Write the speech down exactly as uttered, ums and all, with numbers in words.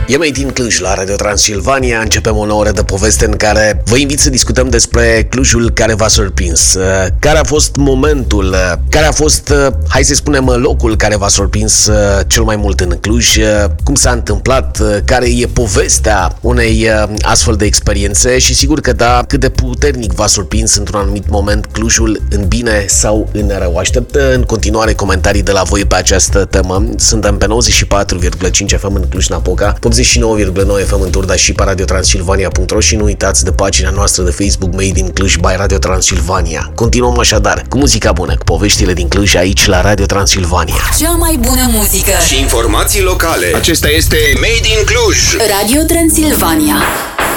E Made in Cluj la Radio Transilvania. Începem o nouă oră de poveste în care vă invit să discutăm despre Clujul care v-a surprins. Care a fost momentul, care a fost, hai să spunem, locul care v-a surprins cel mai mult în Cluj, cum s-a întâmplat, care e povestea unei astfel de experiențe și sigur că da, cât de puternic v-a surprins într-un anumit moment Clujul, în bine sau în rău. Aștept în continuare comentarii de la voi pe această temă. Suntem pe nouăzeci și patru virgulă cinci F M în Cluj-Napoca, optzeci și nouă virgulă nouă F M în Turda și pe radio transilvania punct ro și nu uitați de pagina noastră de Facebook Made in Cluj by Radio Transilvania. Continuăm așadar cu muzica bună, cu poveștile din Cluj aici la Radio Transilvania. Cea mai bună muzică și informații locale. Acesta este Made in Cluj. Radio Transilvania.